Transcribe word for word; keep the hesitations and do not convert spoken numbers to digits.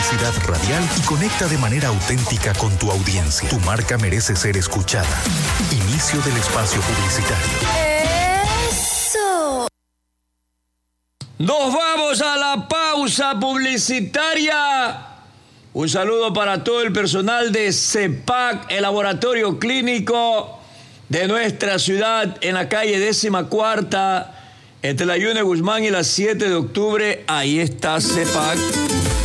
publicidad radial y conecta de manera auténtica con tu audiencia. Tu marca merece ser escuchada. Inicio del espacio publicitario. ¡Eso! Nos vamos a la pausa publicitaria. Un saludo para todo el personal de CEPAC, el laboratorio clínico de nuestra ciudad, en la calle décima cuarta, entre la Yune Guzmán y la siete de octubre. Ahí está CEPAC.